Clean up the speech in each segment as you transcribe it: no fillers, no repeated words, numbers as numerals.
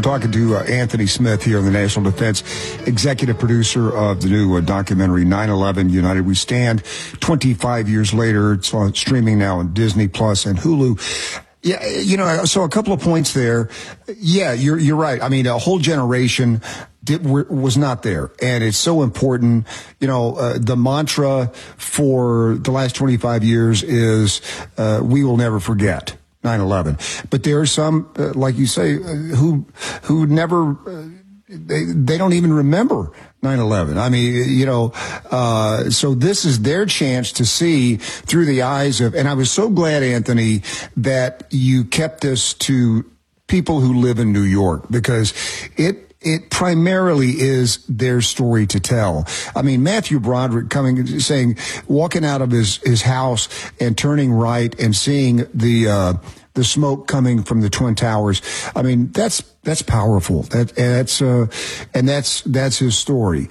We're talking to Anthony Smith here on the National Defense, executive producer of the new documentary 9/11 United We Stand. 25 years later, it's streaming now on Disney Plus and Hulu. Yeah, so a couple of points there. Yeah, you're right. I mean, a whole generation was not there, and it's so important. The mantra for the last 25 years is we will never forget 9/11. But there are some, like you say, who never, they don't even remember 9/11. I mean, so this is their chance to see through the eyes of, and I was so glad, Anthony, that you kept this to people who live in New York, because it primarily is their story to tell. I mean, Matthew Broderick walking out of his house and turning right and seeing the smoke coming from the Twin Towers. I mean, that's powerful. That's his story.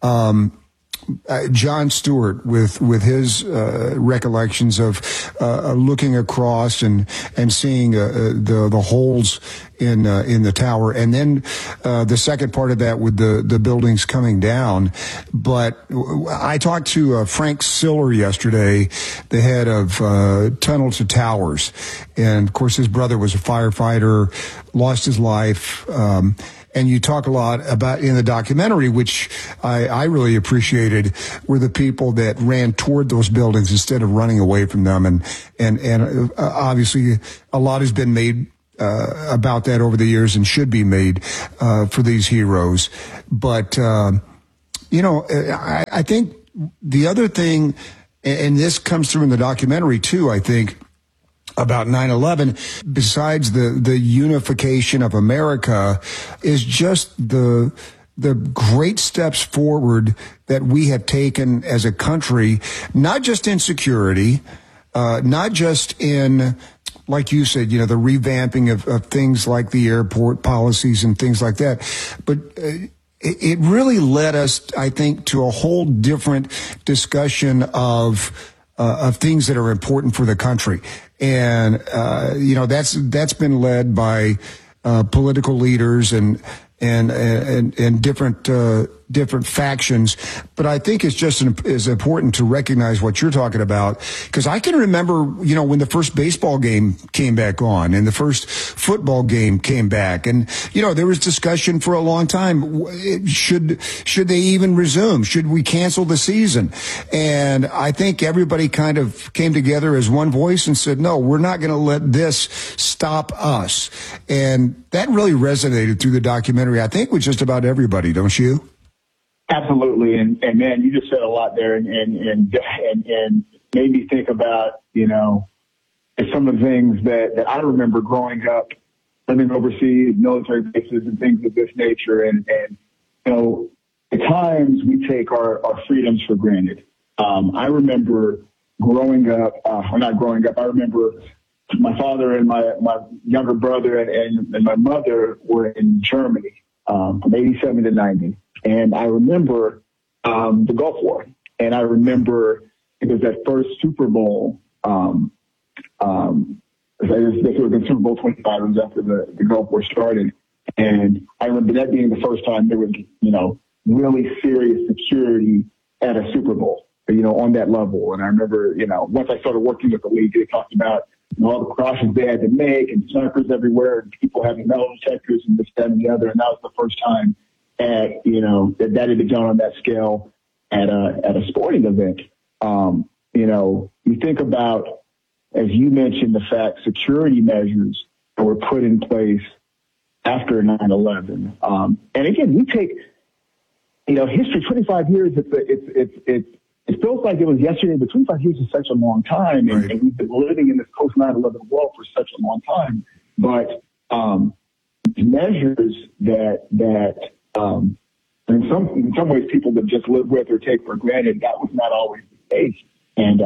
John Stewart with his recollections of looking across and seeing the holes in the tower, and then the second part of that with the buildings coming down. But I talked to Frank Siller yesterday, the head of Tunnel to Towers, and of course his brother was a firefighter, lost his life. And you talk a lot about in the documentary, which I really appreciated, were the people that ran toward those buildings instead of running away from them. And obviously a lot has been made about that over the years and should be made for these heroes. But, I think the other thing, and this comes through in the documentary too, I think, about 9/11, besides the unification of America, is just the great steps forward that we have taken as a country, not just in security, not just in, like you said, the revamping of things like the airport policies and things like that, but it really led us, I think, to a whole different discussion of things that are important for the country. And, that's been led by, political leaders and different factions. But I think it's just as important to recognize what you're talking about, because I can remember, when the first baseball game came back on and the first football game came back, and there was discussion for a long time. Should they even resume? Should we cancel the season? And I think everybody kind of came together as one voice and said, no, we're not going to let this stop us. And that really resonated through the documentary, I think, with just about everybody, don't you? Absolutely. And man, you just said a lot there and made me think about, some of the things that I remember growing up, living overseas, military bases and things of this nature. And at times we take our freedoms for granted. I remember growing up, I remember my father and my younger brother and my mother were in Germany from 87 to 90. And I remember the Gulf War. And I remember it was that first Super Bowl. This was the Super Bowl 25. It was after the Gulf War started. And I remember that being the first time there was, really serious security at a Super Bowl, on that level. And I remember, once I started working with the league, they talked about all the crosses they had to make and snipers everywhere and people having metal detectors and this, that, and the other. And that was the first time that had been done on that scale at a sporting event. You think about, as you mentioned, the fact security measures that were put in place after 9/11. And again, we take, history, 25 years, it feels like it was yesterday, but 25 years is such a long time. And, right. And we've been living in this post 9/11 world for such a long time. But measures that in some ways people that just live with or take for granted, that was not always the case. And,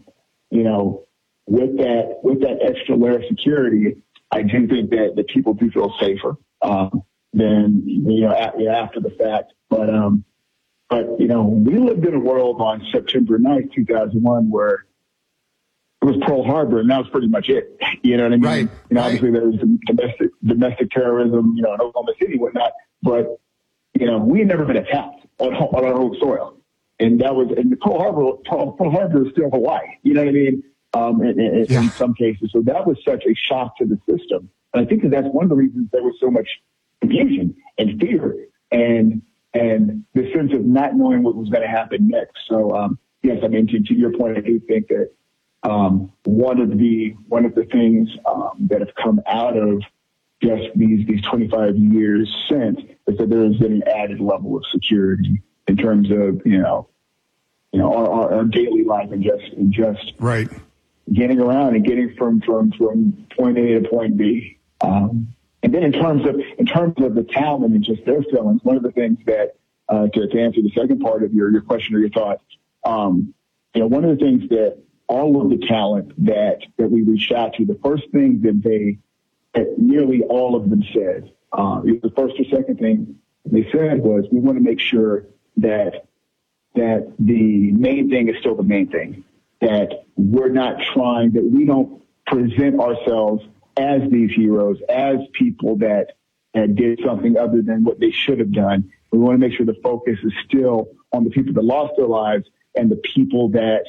with that extra layer of security, I do think that people do feel safer than, after the fact. But we lived in a world on September 9th, 2001, where it was Pearl Harbor, and that was pretty much it. You know what I mean? Right. You know, obviously there was domestic terrorism, you know, in Oklahoma City and whatnot, but, you know, we had never been attacked on our own soil. And Pearl Harbor is still Hawaii. You know what I mean? In some cases. So that was such a shock to the system. And I think that's one of the reasons there was so much confusion and fear and the sense of not knowing what was going to happen next. So, yes, I mean, to your point, I do think that one of the things that have come out of just these 25 years since is that there has been an added level of security in terms of, you know, our daily life and just right. getting around and getting from point A to point B. And then in terms of the talent and just their feelings, one of the things that, to answer the second part of your question or your thought, you know, one of the things that all of the talent that we reached out to, the first thing that nearly all of them said, the first or second thing they said was, we want to make sure that the main thing is still the main thing, that we're not that we don't present ourselves as these heroes, as people that did something other than what they should have done. We want to make sure the focus is still on the people that lost their lives and the people that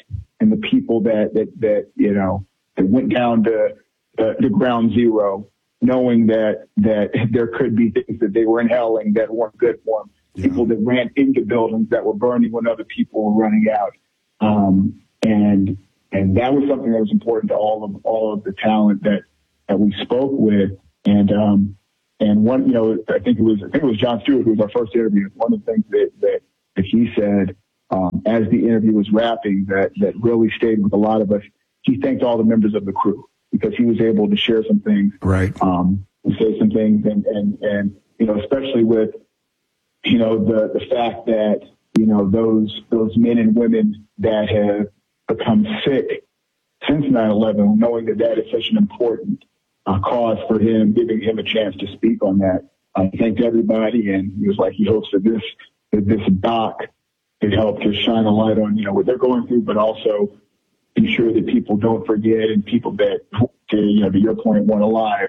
you know, that went down to the ground zero, knowing that there could be things that they were inhaling that weren't good for them. Yeah. People that ran into buildings that were burning when other people were running out. And that was something that was important to all of the talent that we spoke with. And one, you know, I think it was Jon Stewart who was our first interview. One of the things that he said, as the interview was wrapping, that really stayed with a lot of us. He thanked all the members of the crew because he was able to share some things, right? And say some things, and you know, especially with, you know, the fact that, you know, those men and women that have become sick since 9/11, knowing that is such an important cause for him, giving him a chance to speak on that. I thanked everybody, and he was like, he hopes that this doc could help to shine a light on, you know, what they're going through, but also ensure that people don't forget, and people that, to your point, weren't alive,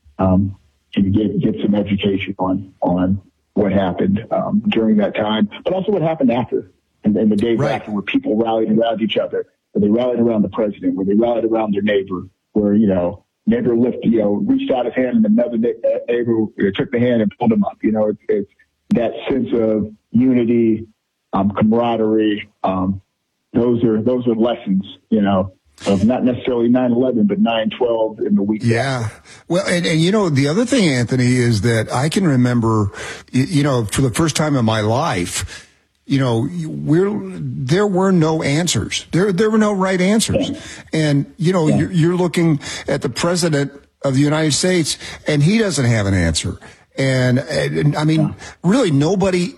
can get some education on what happened during that time, but also what happened after, and the days after, where people rallied around each other, where they rallied around the president, where they rallied around their neighbor, where, you know, neighbor reached out his hand and another neighbor took the hand and pulled him up. You know, it's that sense of unity, camaraderie. Those are lessons, you know, of not necessarily 9/11, but 9/12 in the week. Yeah. Well, and you know, the other thing, Anthony, is that I can remember, you know, for the first time in my life, you know, there were no answers. There were no right answers. And, you know, you're looking at the president of the United States and he doesn't have an answer. And I mean, really nobody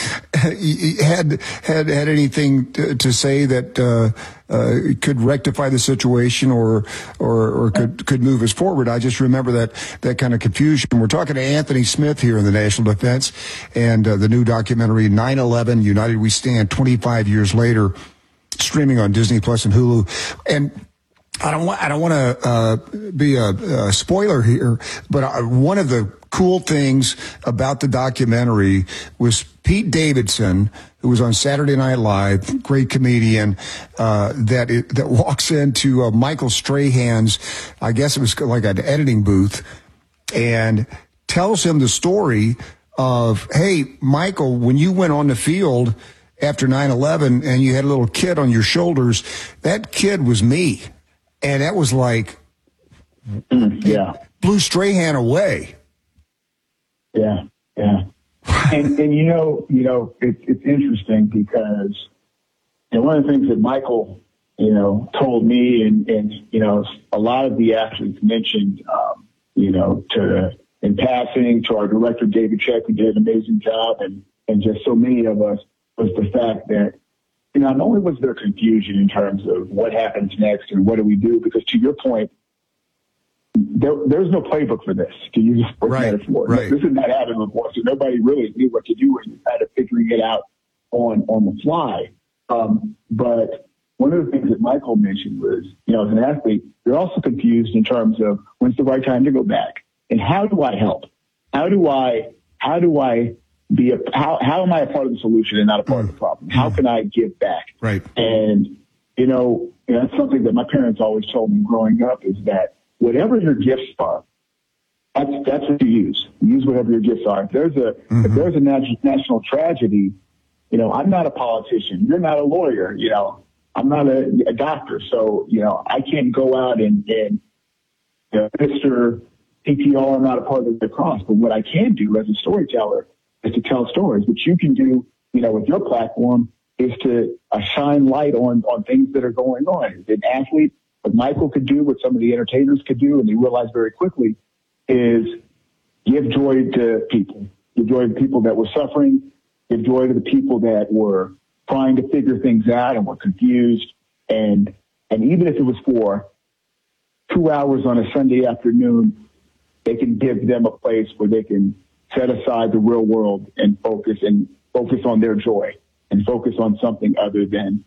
had anything to say that could rectify the situation or could move us forward. I just remember that kind of confusion. We're talking to Anthony Smith here in the National Defense, and the new documentary 9/11 United We Stand 25 years later, streaming on Disney Plus and Hulu. And I don't want to be a spoiler here, but one of the cool things about the documentary was Pete Davidson, who was on Saturday Night Live, great comedian, that walks into Michael Strahan's, I guess it was like an editing booth, and tells him the story of, hey, Michael, when you went on the field after 9/11 and you had a little kid on your shoulders, that kid was me. And that was like, blew Strahan away. Yeah. And you know, it's interesting because, you know, one of the things that Michael, you know, told me and you know, a lot of the athletes mentioned, you know, in passing to our director, David Check, who did an amazing job, and just so many of us, was the fact that, you know, not only was there confusion in terms of what happens next and what do we do, because to your point, there's no playbook for this, to use a sports metaphor. Right. This is not happening before, so nobody really knew what to do, and you had to figuring it out on the fly. But one of the things that Michael mentioned was, as an athlete, you're also confused in terms of when's the right time to go back and how do I help? How am I a part of the solution and not a part of the problem? How can I give back? Right. And, that's something that my parents always told me growing up is that whatever your gifts are, that's what you use. Use whatever your gifts are. If there's a national tragedy, I'm not a politician. You're not a lawyer. I'm not a doctor. So, I can't go out and Mr. PTR, I'm not a part of the cross. But what I can do as a storyteller is to tell stories. What you can do, with your platform is to shine light on things that are going on. An athlete, what Michael could do, what some of the entertainers could do, and they realized very quickly, is give joy to people. Give joy to people that were suffering. Give joy to the people that were trying to figure things out and were confused. And even if it was for 2 hours on a Sunday afternoon, they can give them a place where they can set aside the real world and focus on their joy and focus on something other than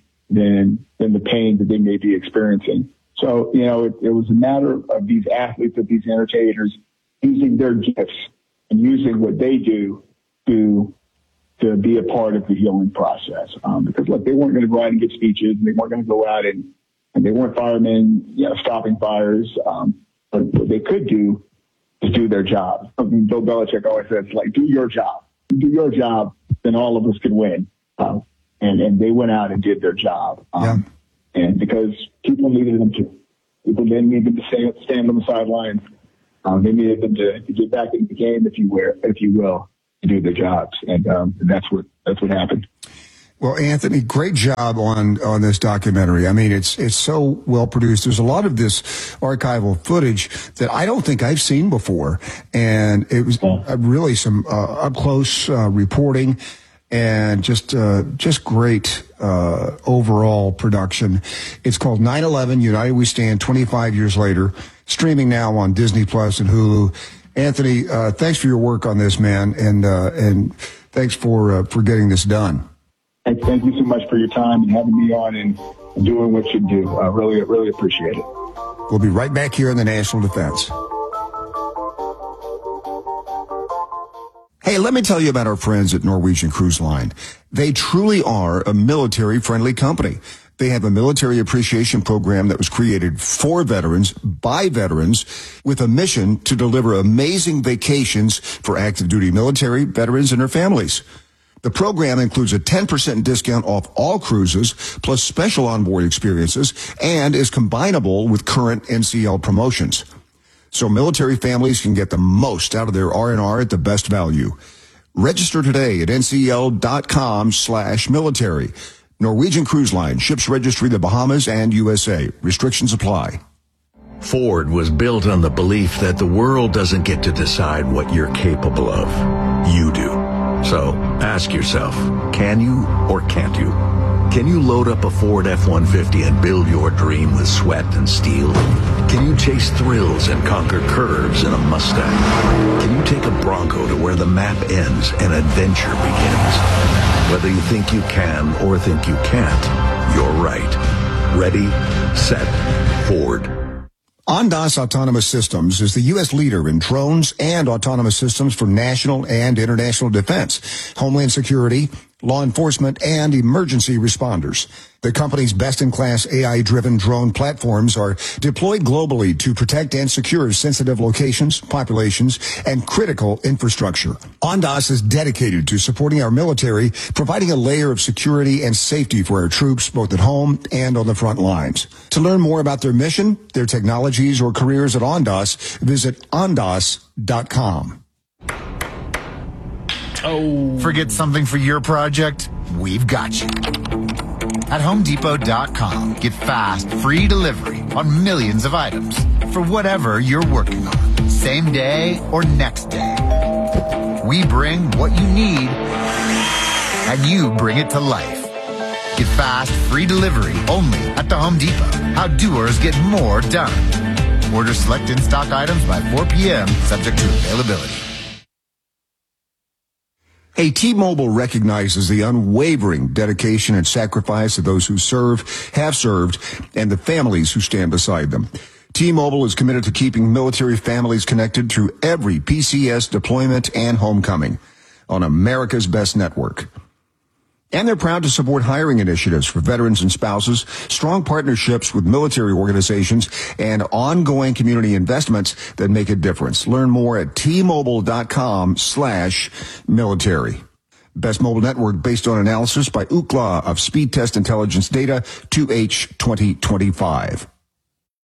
the pain that they may be experiencing. So, it was a matter of these athletes, of these entertainers, using their gifts and using what they do to be a part of the healing process. Because look, they weren't going to go out and give speeches, and they weren't going to go out and they weren't firemen, stopping fires. But what they could do is do their job. Something Bill Belichick always says, like, do your job. Do your job, then all of us can win. And they went out and did their job. And because people needed them to. People didn't need them to stand on the sidelines. They needed them to get back in the game, if you will, to do their jobs. And that's what happened. Well, Anthony, great job on this documentary. I mean, it's so well produced. There's a lot of this archival footage that I don't think I've seen before. And it was really some up close reporting and just great overall production. It's called 9/11 United We Stand 25 Years Later, streaming now on Disney Plus and Hulu. Anthony, thanks for your work on this, man, and thanks for getting this done. Thank you so much for your time and having me on and doing what you do. I really appreciate it. We'll be right back here in the National Defense. Hey, let me tell you about our friends at Norwegian Cruise Line. They truly are a military-friendly company. They have a military appreciation program that was created for veterans, by veterans, with a mission to deliver amazing vacations for active duty military, veterans, and their families. The program includes a 10% discount off all cruises, plus special onboard experiences, and is combinable with current NCL promotions. So military families can get the most out of their R&R at the best value. Register today at ncl.com/military. Norwegian Cruise Line, ships registry the Bahamas and USA. Restrictions apply. Ford was built on the belief that the world doesn't get to decide what you're capable of. You do. So ask yourself, can you or can't you? Can you load up a Ford F-150 and build your dream with sweat and steel? Can you chase thrills and conquer curves in a Mustang? Can you take a Bronco to where the map ends and adventure begins? Whether you think you can or think you can't, you're right. Ready, set, Ford. Ondas Autonomous Systems is the U.S. leader in drones and autonomous systems for national and international defense, homeland security, law enforcement, and emergency responders. The company's best-in-class AI-driven drone platforms are deployed globally to protect and secure sensitive locations, populations, and critical infrastructure. Ondas is dedicated to supporting our military, providing a layer of security and safety for our troops, both at home and on the front lines. To learn more about their mission, their technologies, or careers at Ondas, visit ondas.com. Oh. Forget something for your project? We've got you. At HomeDepot.com, get fast, free delivery on millions of items for whatever you're working on, same day or next day. We bring what you need, and you bring it to life. Get fast, free delivery only at the Home Depot. How doers get more done. Order select in-stock items by 4 p.m., subject to availability. Hey, T-Mobile recognizes the unwavering dedication and sacrifice of those who serve, have served, and the families who stand beside them. T-Mobile is committed to keeping military families connected through every PCS deployment and homecoming on America's best network. And they're proud to support hiring initiatives for veterans and spouses, strong partnerships with military organizations, and ongoing community investments that make a difference. Learn more at T-Mobile.com/military. Best mobile network based on analysis by Ookla of Speed Test Intelligence Data 2H 2025.